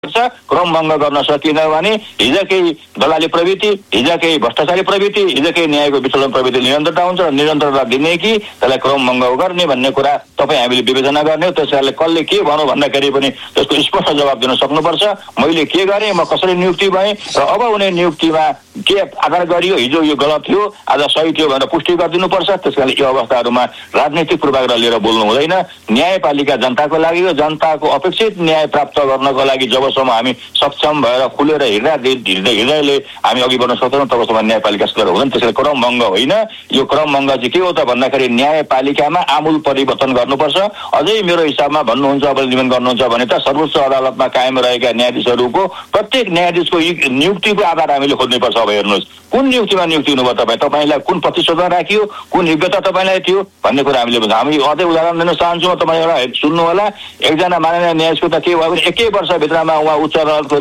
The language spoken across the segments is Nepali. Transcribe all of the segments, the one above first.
क्रमभङ्ग गर्न सकिएन भने हिजकै दलाली प्रवृत्ति, हिजकै भ्रष्टाचारी प्रवृत्ति, हिजकै न्यायको विचलन प्रवृत्ति निरन्तरता हुन्छ र निरन्तरता दिने कि त्यसलाई क्रमभङ्ग गर्ने भन्ने कुरा तपाईँ हामीले विवेचना गर्ने हो। त्यसैले कसले के भनौँ भन्दाखेरि पनि त्यसको स्पष्ट जवाब दिन सक्नुपर्छ। मैले के गरेँ, म कसरी नियुक्ति भएँ र अब हुने नियुक्तिमा के आधार गरियो, हिजो यो गलत थियो आज सही थियो भनेर पुष्टि गरिदिनुपर्छ। त्यसकारण यो अवस्थाहरूमा राजनीतिक पूर्वाग्रह लिएर बोल्नु हुँदैन। न्यायपालिका जनताको लागि हो। जनताको अपेक्षित न्याय प्राप्त गर्नको लागि जबसम्म हामी सक्षम भएर खुलेर हृदयले हामी अघि बढ्न सक्दैनौँ तबसम्म न्यायपालिका सुधार हुँदैन। त्यसैले क्रमभङ्ग होइन। यो क्रमभङ्ग चाहिँ के हो त भन्दाखेरि न्यायपालिकामा आमूल परिवर्तन गर्नुपर्छ। अझै मेरो हिसाबमा भन्नुहुन्छ अब निवेदन गर्नुहुन्छ भने त सर्वोच्च अदालतमा कायम रहेका न्यायाधीशहरूको प्रत्येक न्यायाधीशको नियुक्तिको आधार हामीले खोज्नुपर्छ। अब हेर्नुहोस् कुन नियुक्तिमा नियुक्ति हुनुभयो तपाईँलाई कुन प्रतिशतमा राखियो, कुन योग्यता तपाईँलाई थियो भन्ने कुरा हामीले हामी अझै उदाहरण दिन चाहन्छौँ। तपाईँ एउटा सुन्नु होला, एकजना माननीय न्यायाधीशको त के भयो भने 1 वर्षभित्रमा उहाँ उच्च अदालतको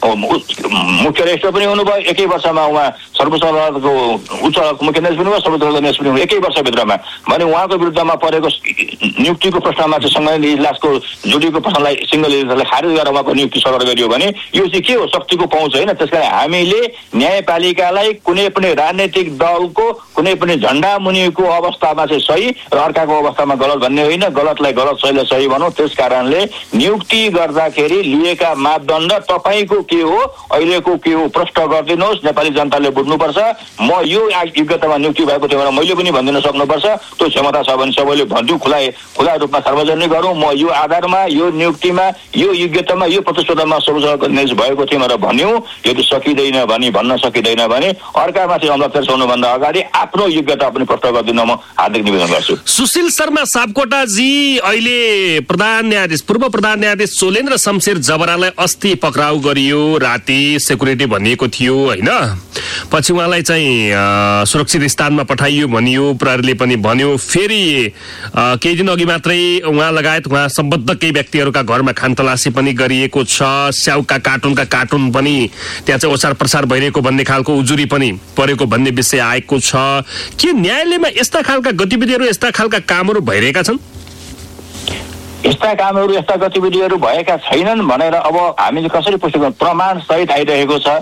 मुख्य रेजिस्ट्रार पनि हुनुभयो, 1 वर्षमा उहाँ सर्वोच्च अदालतको उच्च अदालतको मुख्य न्यायाधीश पनि भयो, सर्वोच्च अदालतको न्यायाधीश पनि भयो 1 वर्षभित्रमा। भने उहाँको विरुद्धमा परेको नियुक्तिको प्रश्नमा चाहिँ सङ्घीय इजलासको जोडिएको प्रश्नलाई सिङ्गल इजलासले खारेज गरेर उहाँको नियुक्ति सगर गरियो भने यो चाहिँ के हो, शक्तिको पहुँच होइन। त्यसकारण हामीले न्यायपालिकालाई कुनै पनि राजनैतिक दलको कुनै पनि झन्डा मुनिको अवस्थामा चाहिँ सही र अर्काको अवस्थामा गलत भन्ने होइन। गलतलाई गलत, सहीलाई सही भनौँ। त्यस कारणले नियुक्ति गर्दाखेरि लिएका मापदण्ड तपाईँको के हो, अहिलेको के हो प्रष्ट गरिदिनुहोस्। नेपाली जनताले बुझ्नुपर्छ। म यो योग्यतामा नियुक्ति भएको थियो भने मैले पनि भनिदिन सक्नुपर्छ। त्यो क्षमता छ भने सबैले भनिदिउँ, खुला रूपमा सार्वजनिक गरौँ। म यो आधारमा, यो नियुक्तिमा, यो योग्यतामा, यो प्रतिशतमा सर्वोच्च न्यायाधीश भएको थिएँ भनेर भन्यौँ। यदि सकिँदैन भने, भन्न सकिँदैन भने अर्कामाथि अमल चलाउनुभन्दा अगाडि आफ्नो योग्यता पनि प्रष्ट गरिदिन म हार्दिक निवेदन गर्छु। सुशील शर्मा सापकोटाजी, अहिले पूर्व प्रधान न्यायाधीश चोलेन्द्र शमशेर जबरालाई अस्ति पक्राउ गरियो, राति सेक्युरिटी भनिएको थियो होइन। पछि उहाँलाई चाहिँ सुरक्षित स्थानमा पठाइयो भनियो, प्रहरीले पनि भन्यो। फेरि केही दिन अघि मात्रै उहाँ लगायत उहाँ सम्बद्ध केही व्यक्तिहरूका घरमा खानतलासी पनि गरिएको छ। स्याउका कार्टुन पनि त्यहाँ चाहिँ ओसार प्रसार भइरहेको भन्ने खालको उजुरी पनि परेको भन्ने विषय आएको छ। के न्यायालयमा यस्ता खालका गतिविधिहरू, यस्ता खालका कामहरू भइरहेका छन्? यस्ता कामहरू, यस्ता गतिविधिहरू भएका छैनन् भनेर अब हामीले कसरी पुष्टि गर्नु? प्रमाण सहित आइरहेको छ।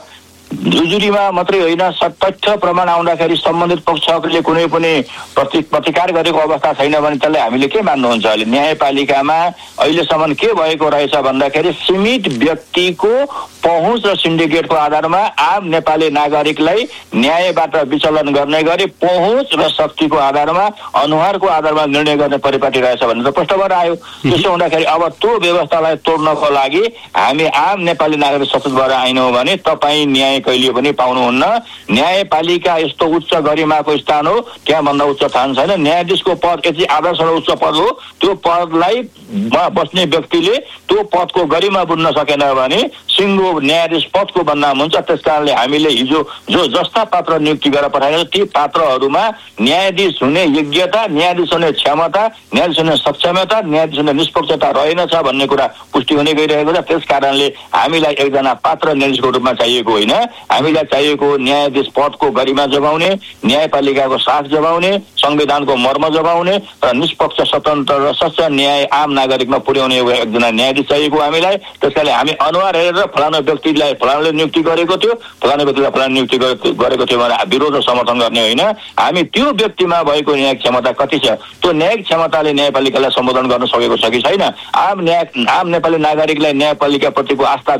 उजुरीमा मात्रै होइन, तथ्य प्रमाण आउँदाखेरि सम्बन्धित पक्षहरूले कुनै पनि प्रतिकार गरेको अवस्था छैन भने त्यसलाई हामीले के मान्नुहुन्छ? अहिले न्यायपालिकामा अहिलेसम्म के भएको रहेछ भन्दाखेरि सीमित व्यक्तिको पहुँच र सिन्डिकेटको आधारमा आम नेपाली नागरिकलाई न्यायबाट विचलन गर्ने गरी पहुँच र शक्तिको आधारमा, अनुहारको आधारमा निर्णय गर्ने परिपाटी रहेछ भनेर त प्रष्ट भएर आयो। त्यसो हुँदाखेरि अब त्यो व्यवस्थालाई तोड्नको लागि हामी आम नेपाली नागरिक सचेत भएर आइनौँ भने तपाईँ न्याय कहिले पनि पाउनुहुन्न। न्यायपालिका यस्तो उच्च गरिमाको स्थान हो, त्यहाँभन्दा उच्च स्थान छैन। न्यायाधीशको पद यति आदर्श र उच्च पद हो। त्यो पदलाई बस्ने व्यक्तिले त्यो पदको गरिमा बुझ्न सकेन भने सिङ्गो न्यायाधीश पदको बदनाम हुन्छ। त्यस कारणले हामीले हिजो जो जस्ता पात्र नियुक्ति गरेर पठाएका ती पात्रहरूमा न्यायाधीश हुने योग्यता, न्यायाधीश हुने क्षमता, न्यायाधीश हुने सक्षमता, न्यायाधीश हुने निष्पक्षता रहेनछ भन्ने कुरा पुष्टि हुने गइरहेको छ। त्यस कारणले हामीलाई एकजना पात्र न्यायाधीशको रूपमा चाहिएको होइन, हामीलाई चाहिएको न्यायाधीश पदको गरिमा जोगाउने, न्यायपालिकाको साख जोगाउने, संविधानको मर्म जोगाउने र निष्पक्ष, स्वतन्त्र र स्वच्छ न्याय आम नागरिकमा पुर्याउने एकजना न्यायाधीश चाहिएको हामीलाई। त्यसकारणले हामी अनुहार हेरेर फलानु व्यक्तिलाई फलानुले नियुक्ति गरेको थियो, फलानु व्यक्तिलाई फलानु नियुक्ति गरेको थियो भने विरोध र समर्थन गर्ने होइन। हामी त्यो व्यक्तिमा भएको न्यायिक क्षमता कति छ, त्यो न्यायिक क्षमताले न्यायपालिकालाई सम्बोधन गर्न सकेको छ कि छैन, आम नेपाली नागरिकलाई न्यायपालिकाप्रतिको आस्था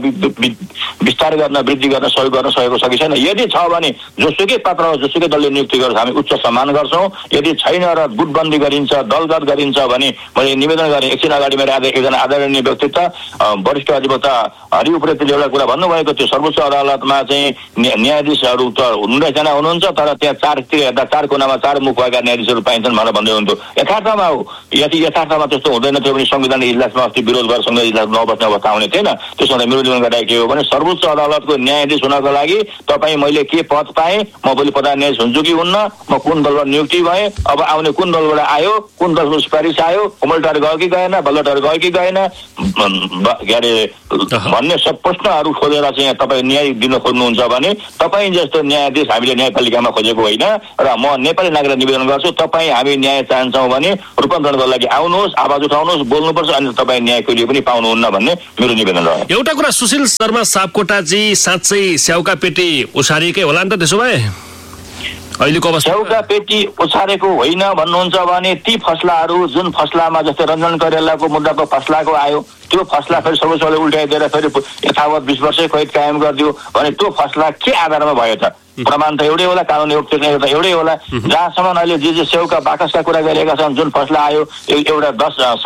विस्तार गर्न, वृद्धि गर्न सहयोग गर्न सकेको छ कि छैन। यदि छ भने जोसुकै पात्र हो, जोसुकै दलले नियुक्ति गर्छ हामी उच्च सम्मान गर्छौँ। यदि छैन र गुटबन्दी गरिन्छ, दलगत गरिन्छ भने मैले निवेदन गरेँ। एकछिन अगाडि मेरो एकजना आदरणीय व्यक्तित्व वरिष्ठ अधिवक्ता हरि उप्रेतीले एउटा कुरा भन्नुभएको थियो, सर्वोच्च अदालतमा चाहिँ न्यायाधीशहरू त 19 जना हुनुहुन्छ, तर त्यहाँ चारतिर हेर्दा 4 कुनामा 4 मुख भएका न्यायाधीशहरू पाइन्छन् भनेर भन्दै हुन्थ्यो। यथार्थमा हो, यदि यथार्थमा त्यस्तो हुँदैन थियो भने संविधान इजलासमा अस्ति विरोध गरेर संविधान इजलास नबस्ने अवस्था आउने थिएन। त्यसो हुँदा मेरो निवेदन गरेको के हो भने सर्वोच्च अदालतको न्यायाधीश हुनको लागि तपाईँ मैले के पद पाएँ, म भोलि प्रधान न्यायाधीश हुन्छु कि हुन्न, म कुन दलबाट नियुक्ति भएँ, अब आउने कुन दलबाट आयो, कुन दलको सुपारिस आयो, कोमलटार गयो कि गएन, बल्लटार गयो कि गएन भन्ने सब प्रश्नहरू फसलाहरू खोजेर चाहिँ तपाईँ न्याय दिन खोज्नुहुन्छ भने तपाईँ जस्तो न्यायाधीश हामीले न्यायपालिकामा खोजेको होइन र म नेपाली नागरिकलाई निवेदन गर्छु, तपाईँ हामी न्याय चाहन्छौँ भने रूपान्तरणको लागि आउनुहोस्, आवाज उठाउनुहोस्, बोल्नुपर्छ, अनि तपाईँ न्याय कहिले पनि पाउनुहुन्न भन्ने मेरो निवेदन रह्यो। एउटा कुरा सुशील शर्मा सापकोटाजी, साँच्चै स्याउका पेटी उसारिएकै होला नि त त्यसो भए? अहिलेको अवस्था स्याउका पेटी उछारेको होइन भन्नुहुन्छ भने ती फसलाहरू जुन फसलामा जस्तै रञ्जन करेलाको मुद्दाको फसलाको आयो, त्यो फसला फेरि सर्वोच्चले उल्टाइदिएर फेरि यथावत 20 वर्षै कैद कायम गरिदियो भने त्यो फसला के आधारमा भयो त? प्रमाण त एउटै होला, कानुन त एउटै होला। जहाँसम्म अहिले जे स्याउका बाकसका कुरा गरिएका छन्, जुन फसला आयो एउटा 10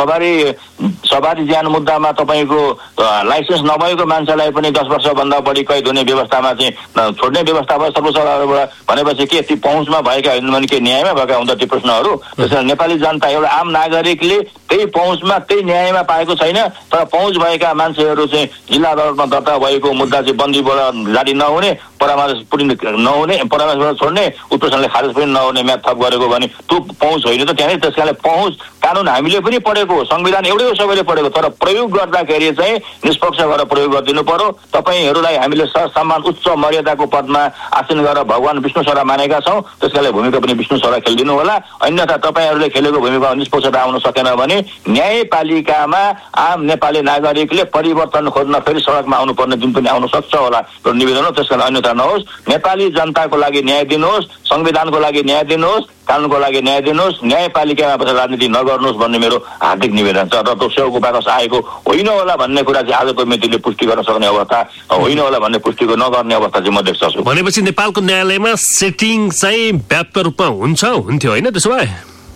सवारी ज्यान मुद्दामा तपाईँको लाइसेन्स नभएको मान्छेलाई पनि 10 वर्षभन्दा बढी कैद हुने व्यवस्थामा चाहिँ छोड्ने व्यवस्था भयो सर्वोच्चबाट भनेपछि के ती पहुँचमा भएका होइन भने के न्यायमा भएका हुन्छ ती प्रश्नहरू? त्यसैले नेपाली जनता एउटा आम नागरिकले त्यही पहुँचमा त्यही न्यायमा पाएको छैन, तर पहुँच भएका मान्छेहरू चाहिँ जिल्ला अदालतमा दर्ता भएको मुद्दा चाहिँ बन्दीबाट जारी नहुने, परामर्श नहुने, परामर्शबाट छोड्ने, उत्प्रेषणले खारेज पनि नहुने म्याद थप गरेको भने त्यो पहुँच होइन त त्यहाँ। त्यस कारणले पहुँच कानुन हामीले पनि पढेको, संविधान एउटै हो सबैले पढेको, तर प्रयोग गर्दाखेरि चाहिँ निष्पक्ष गरेर प्रयोग गरिदिनु पर्यो। तपाईँहरूलाई हामीले सम्मान उच्च मर्यादाको पदमा आसन गरेर भगवान विष्णु सरा मानेका छौँ, त्यस कारणले भूमिका पनि विष्णु सरा खेलिदिनु होला। अन्यथा तपाईँहरूले खेलेको भूमिका निष्पक्षता आउन सकेन भने न्यायपालिकामा आम नेपाली नागरिकले परिवर्तन खोज्न फेरि सडकमा आउनुपर्ने दिन पनि आउन सक्छ होला र निवेदन हो। त्यस कारण अन्यथा नहोस्, नेपाली जनताको लागि न्याय दिनुहोस्, संविधानको लागि न्याय दिनुहोस्, कानुनको लागि न्याय दिनुहोस्, न्यायपालिकामा बसेर राजनीति नगर्नुहोस् भन्ने मेरो हार्दिक निवेदन छ। र त्यो स्याउको बाकस आएको होइन होला भन्ने कुरा चाहिँ आजको मितिले पुष्टि गर्न सक्ने अवस्था होइन होला भन्ने पुष्टि नगर्ने अवस्था चाहिँ म देख्छु। भनेपछि नेपालको न्यायालयमा सेटिङ चाहिँ व्यापक रूपमा हुन्थ्यो होइन त्यसो भए?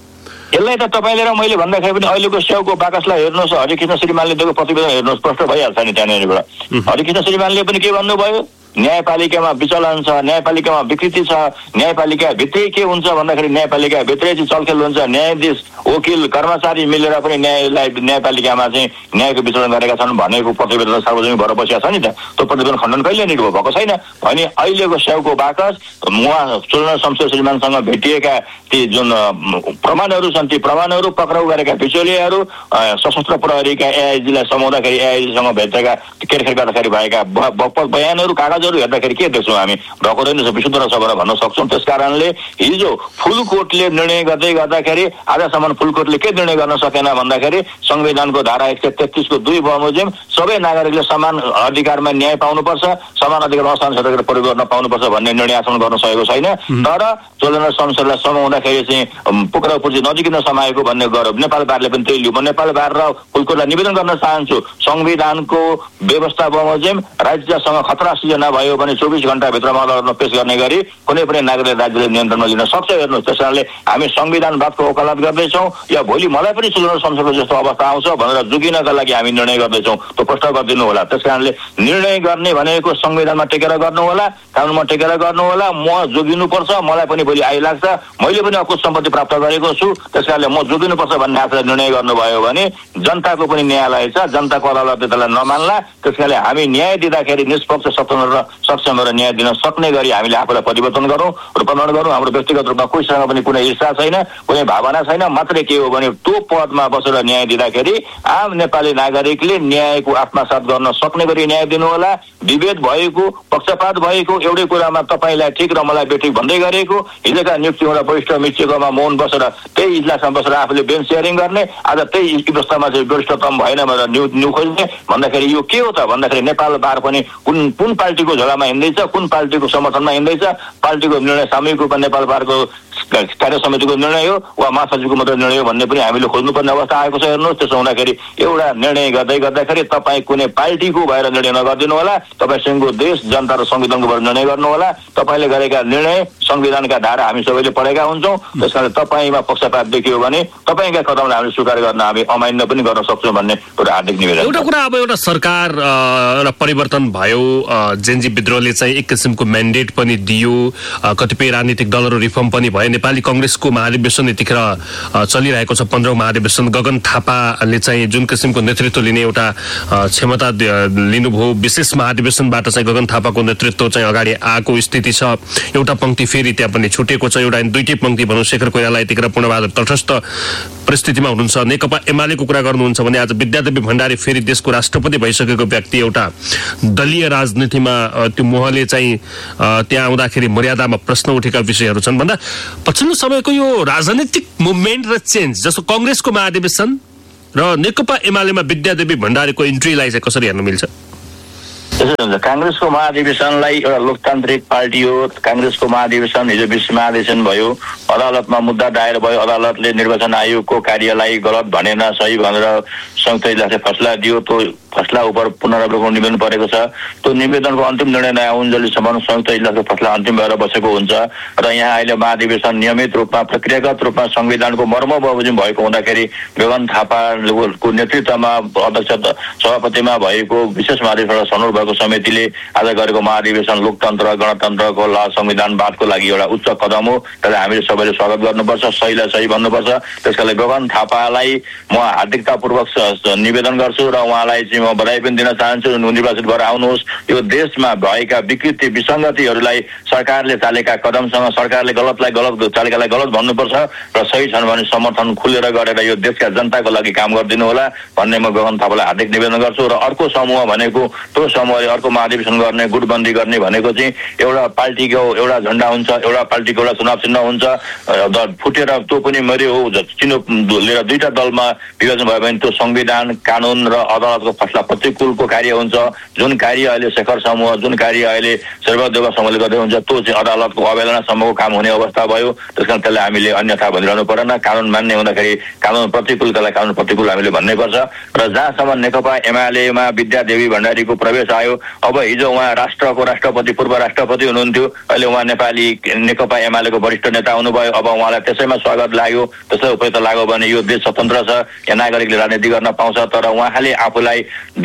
यसलाई त तपाईँले र मैले भन्दाखेरि पनि अहिलेको स्याउको बाकसलाई हेर्नुहोस्, हरिकृष्ण श्रीमानले दिएको प्रतिवेदन हेर्नुहोस्, प्रष्ट भइहाल्छ नि त्यहाँनिरबाट। हरिकृष्ण श्रीमानले पनि के भन्नुभयो? न्यायपालिकामा विचलन छ, न्यायपालिकामा विकृति छ, न्यायपालिका भित्रै के हुन्छ भन्दाखेरि न्यायपालिका भित्रै चाहिँ चलखेल हुन्छ, न्यायाधीश वकिल कर्मचारी मिलेर पनि न्यायपालिकामा चाहिँ न्यायको विचलन गरेका छन् भनेको प्रतिवेदन सार्वजनिक भएर बसिया छ नि त। त्यो प्रतिवेदन खण्डन कहिले नै भएको छैन भने अहिलेको स्याउको बाकस उहाँ चुनाव शमशेर श्रीमानसँग भेटिएका ती जुन प्रमाणहरू छन्, ती प्रमाणहरू पक्राउ गरेका बिचौलियाहरू सशस्त्र प्रहरीका एआइजीलाई समाउँदाखेरि एआइजीसँग भेटेका केरखेर गर्दाखेरि भएका बयानहरू कागजहरू हेर्दाखेरि के देख्छौँ हामी? ढकोरै नै विशुद्ध रहेछ भनेर भन्न सक्छौँ। त्यस कारणले हिजो फुलकोर्टले निर्णय गर्दै गर्दाखेरि आजसम्म फुलकोर्टले के निर्णय गर्न सकेन भन्दाखेरि संविधानको धारा 133 को 2 बमोजिम सबै नागरिकले समान अधिकारमा न्याय पाउनुपर्छ, समान अधिकारमा स्थान क्षेत्रको प्रयोग गर्न पाउनुपर्छ भन्ने निर्णय आसन गर्न सकेको छैन। तर चोलेन्द्र शमशेरलाई समाउँदाखेरि चाहिँ पक्राउ पूर्ति नजिकिन समाएको भन्ने गरौँ नेपाल बारले पनि त्यही लियो। म नेपाल बार र फुलकोर्टलाई निवेदन गर्न चाहन्छु, संविधानको व्यवस्था बमोजिम राज्यसँग खतरा सिर्जना भयो भने 24 घण्टाभित्रमा अदालतमा पेश गर्ने गरी कुनै पनि नागरिक राज्यले नियन्त्रणमा लिन सक्छ। हेर्नुहोस्, त्यस कारणले हामी संविधानवादको वकालत गर्दैछौँ या भोलि मलाई पनि चुनाव संसदको जस्तो अवस्था आउँछ भनेर जुगिनका लागि हामी निर्णय गर्दैछौँ, त्यो प्रश्न गरिदिनु होला। त्यस कारणले निर्णय गर्ने भनेको संविधानमा टेकेर गर्नु होला, कानुनमा टेकेर गर्नु होला। म जोगिनुपर्छ, मलाई पनि भोलि आइलाग्छ, मैले पनि अकुत सम्पत्ति प्राप्त गरेको छु, त्यस कारणले म जोगिनुपर्छ भन्ने आशा निर्णय गर्नुभयो भने जनताको पनि न्यायालय छ, जनताको अदालतले त्यसलाई नमान्ला। त्यस कारणले हामी न्याय दिँदाखेरि निष्पक्ष स्वतन्त्र र सक्षम र न्याय दिन सक्ने गरी हामीले आफूलाई परिवर्तन गरौँ, रूपान्तरण गरौँ। हाम्रो व्यक्तिगत रूपमा कोहीसँग पनि कुनै ईर्षा छैन, कुनै भावना छैन, मात्रै के हो भने त्यो पदमा बसेर न्याय दिँदाखेरि आम नेपाली नागरिकले न्यायको आत्मसात गर्न सक्ने गरी न्याय दिनु होला। विभेद भएको, पक्षपात भएको एउटै कुरामा तपाईँलाई ठिक र मलाई बेठिक भन्दै गरेको, हिजोका नियुक्ति हुँदा वरिष्ठ मिचिएकोमा मौन बसेर त्यही इजलासमा बसेर आफूले बेन्च सेयरिङ गर्ने, आज त्यही व्यवस्थामा चाहिँ वरिष्ठतम भएन भनेर न्यु खोज्ने भन्दाखेरि यो के हो त भन्दाखेरि नेपाल बार पनि कुन पार्टीको झोलामा हिँड्दैछ, कुन पार्टीको समर्थनमा हिँड्दैछ, पार्टीको निर्णय सामूहिक रूपमा नेपाल बारको कार्य समितिको निर्णय हो वा महासचिवको मात्र निर्णय हो भन्ने पनि हामीले खोज्नुपर्ने अवस्था आएको छ। हेर्नुहोस्, त्यसो हुँदाखेरि एउटा निर्णय गर्दाखेरि तपाईँ कुनै पार्टीको भएर निर्णय नगरिदिनु होला, तपाईँ सिङ्गो देश जनता र संविधानको भएर निर्णय गर्नु होला। तपाईँले गरेका निर्णय संविधानका धारा हामी सबैले पढेका हुन्छौँ, त्यस कारण तपाईँमा पक्षपात देखियो भने तपाईँका कदमलाई हामीले स्वीकार गर्न हामी अमान्य पनि गर्न सक्छौँ भन्ने एउटा हार्दिक निवेदन। एउटा कुरा, अब एउटा सरकार एउटा परिवर्तन भयो, जेनजी विद्रोहले चाहिँ एक किसिमको म्यान्डेट पनि दियो, कतिपय राजनीतिक दलहरू रिफर्म पनि भए, नेपाली कांग्रेसको महाधिवेशन यतिखेर चलिरहेको छ 15औं महाधिवेशन। गगन थापाले चाहिँ जुन किसिमको नेतृत्व लिने एउटा क्षमता लिनुभयो, विशेष महाधिवेशनबाट चाहिँ गगन थापाको नेतृत्व चाहिँ अगाडि आएको स्थिति छ। एउटा पंक्ति फेरि त्यहाँ पनि छुटेको छ, एउटा दुईटै पंक्ति भनौँ। शेखर कोइराला यतिखेर पूर्णबहादुर तटस्थ परिस्थितिमा हुनुहुन्छ। नेकपा एमालेको कुरा गर्नुहुन्छ भने आज विद्यादेवी भण्डारी फेरि देशको राष्ट्रपति भइसकेको व्यक्ति, एउटा दलीय राजनीतिमा त्यो मोहले चाहिँ त्यहाँ आउँदाखेरि मर्यादामा प्रश्न उठेका विषयहरू छन् भन्दा पछिल्लो समयको यो राजनीतिक मुभमेन्ट र चेन्ज जस्तो कांग्रेसको महाधिवेशन र नेकपा एमालेमा विद्यादेवी भण्डारीको इन्ट्रीलाई चाहिँ कसरी हेर्न मिल्छ? त्यसो हुन्छ। कांग्रेसको महाधिवेशनलाई एउटा लोकतान्त्रिक पार्टी हो। कांग्रेसको महाधिवेशन हिजो विश्व महाधिवेशन भयो, अदालतमा मुद्दा दायर भयो, अदालतले निर्वाचन आयोगको कार्यलाई गलत भनेन सही भनेर संयुक्त इजलासले फैसला दियो। त्यो फैसला उप पुनरावलोकन निवेदन परेको छ। त्यो निवेदनको अन्तिम निर्णय नआउन्जेलसम्म संयुक्त इजलासको फैसला अन्तिम भएर बसेको हुन्छ र यहाँ अहिले महाधिवेशन नियमित रूपमा प्रक्रियागत रूपमा संविधानको मर्म बमोजिम भएको हुँदाखेरि गगन थापाको नेतृत्वमा अध्यक्ष सभापतिमा भएको विशेष महाधिवेशन छनौट भएको समितिले आज गरेको महाधिवेशन लोकतन्त्र गणतन्त्रको संविधानवादको लागि एउटा उच्च कदम हो। त्यसलाई हामीले सबैले स्वागत गर्नुपर्छ, सहीलाई सही भन्नुपर्छ। त्यसकारणले गगन थापालाई म हार्दिकतापूर्वक निवेदन गर्छु र उहाँलाई चाहिँ म बधाई पनि दिन चाहन्छु। निर्वाचित भएर आउनुहोस्। यो देशमा भएका विकृति विसङ्गतिहरूलाई सरकारले चालेका कदमसँग सरकारले गलतलाई गलत चालेकालाई गलत भन्नुपर्छ र सही छन् भने समर्थन खुलेर गरेर यो देशका जनताको लागि काम गरिदिनु होला भन्ने म गगन थापालाई हार्दिक निवेदन गर्छु। र अर्को समूह भनेको त्यो समूहले अर्को महाधिवेशन गर्ने गुटबन्दी गर्ने भनेको चाहिँ एउटा पार्टीको एउटा झण्डा हुन्छ, एउटा पार्टीको एउटा चुनाव चिन्ह हुन्छ, फुटेर त्यो पनि मर्यो हो चिन्ह लिएर दुईटा दलमा विभाजन भयो भने त्यो संविधान कानुन र अदालतको फैसला प्रतिकूलको कार्य हुन्छ। जुन कार्य अहिले शेखर समूह जुन कार्य अहिले शेरबहादुर समूहले गर्दै हुन्छ त्यो चाहिँ अदालतको अवहेलनासम्मको काम हुने अवस्था भयो। त्यसकारण त्यसलाई हामीले अन्यथा भनिरहनु परेन। कानुन मान्ने हुँदाखेरि कानुन प्रतिकूलतालाई कानुन प्रतिकूल हामीले भन्नै पर्छ। र जहाँसम्म नेकपा एमालेमा विद्यादेवी भण्डारीको प्रवेश आयो, अब हिजो उहाँ राष्ट्रको राष्ट्रपति पूर्व राष्ट्रपति हुनुहुन्थ्यो, अहिले उहाँ नेपाली नेकपा एमालेको वरिष्ठ नेता हुनुभयो। अब उहाँलाई त्यसैमा स्वागत लाग्यो, त्यसै उपयुक्त लाग्यो भने यो देश स्वतन्त्र छ, यहाँ नागरिकले राजनीति गर्न पाउँछ। तर उहाँले आफूलाई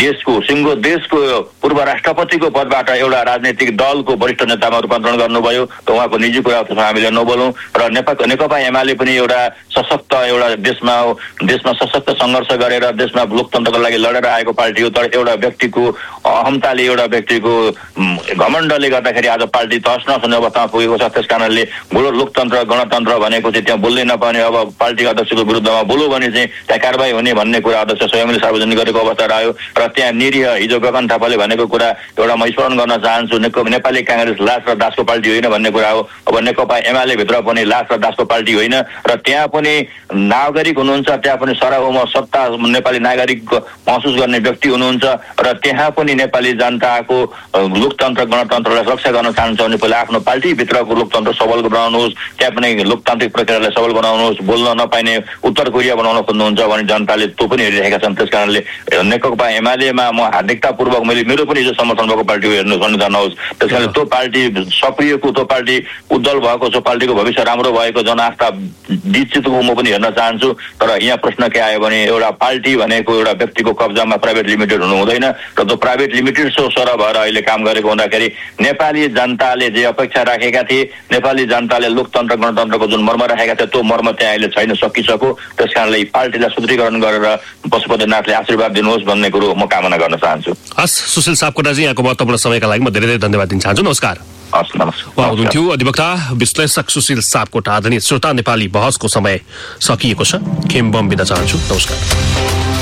देशको पूर्व राष्ट्रपतिको पदबाट एउटा राजनीतिक दलको वरिष्ठ नेतामा रूपान्तरण गर्नुभयो। त उहाँको निजी कुरा त्यसमा हामीले नबोलौँ। र नेकपा एमाले पनि एउटा सशक्त एउटा देशमा सशक्त सङ्घर्ष गरेर देशमा लोकतन्त्रको लागि लडेर आएको पार्टी हो। तर एउटा व्यक्तिको अहमताले एउटा व्यक्तिको घमण्डले गर्दाखेरि आज पार्टी तहस नहस हुने अवस्थामा पुगेको छ। त्यस कारणले लोकतन्त्र गणतन्त्र भनेको चाहिँ त्यहाँ बोल्दै नपाउने, अब पार्टी अध्यक्षको विरुद्धमा बोल्यो भने चाहिँ त्यहाँ कारबाही हुने भन्ने कुरा अध्यक्ष स्वयंले सार्वजनिक गरेको अवस्था रह्यो। र त्यहाँ निरीह हिजो गगन थापाले भनेको कुरा एउटा म स्मरण गर्न चाहन्छु, नेपाली कांग्रेस लास र दासको पार्टी होइन भन्ने कुरा हो। अब नेकपा एमाले भित्र पनि लास र दासको पार्टी होइन र त्यहाँ पनि नागरिक हुनुहुन्छ, त्यहाँ पनि सार्वभौम सत्ता नेपाली नागरिक महसुस गर्ने व्यक्ति हुनुहुन्छ र त्यहाँ पनि नेपाली जनताको लोकतन्त्र गणतन्त्रलाई रक्षा गर्न चाहनुहुन्छ भने पहिला आफ्नो पार्टीभित्रको लोकतन्त्र सबल बनाउनुहोस्, त्यहाँ पनि लोकतान्त्रिक प्रक्रियालाई सबल बनाउनुहोस्। बोल्न नपाइने उत्तर कोरिया बनाउन खोज्नुहुन्छ भने जनताले त्यो पनि हेरिरहेका छन्। त्यस कारणले नेकपा एमालेमा म हार्दिकतापूर्वक मेरो पनि हिजो समर्थन भएको पार्टी हो हेर्नुहोस् भन्ने नहोस्। त्यस कारणले त्यो पार्टी सक्रियको त्यो पार्टी उज्जवल भएको छ, पार्टीको भविष्य राम्रो भएको जनआस्था विकसितको म पनि हेर्न चाहन्छु। तर यहाँ प्रश्न के आयो भने एउटा पार्टी भनेको एउटा व्यक्तिको कब्जामा प्राइभेट लिमिटेड हुनु हुँदैन र त्यो प्राइभेट लिमिटेड सर भएर अहिले काम गरेको हुँदाखेरि नेपाली जनताले जे अपेक्षा राखेका थिए, नेपाली जनताले लोकतन्त्र गणतन्त्रको जुन मर्म राखेका थिए त्यो मर्म त्यहाँ अहिले छैन सकिसक्यो। त्यस कारणले पार्टीलाई सुदृढीकरण गरेर पशुपतिनाथले आशीर्वाद दिनुहोस् भन्ने कुरो म कामना गर्न चाहन्छु। हस् सुशील सापकोटाजी, यहाँको महत्त्वपूर्ण समयका लागि म धेरै धेरै धन्यवाद दिन चाहन्छु। नमस्कार। हस् नमस्कार। उहाँ हुनुहुन्थ्यो अधिवक्ता विश्लेषक सुशील सापकोटा। आदरणीय श्रोता, नेपाली बहसको समय सकिएको छ। खेम बम बिदा चाहन्छु। नमस्कार।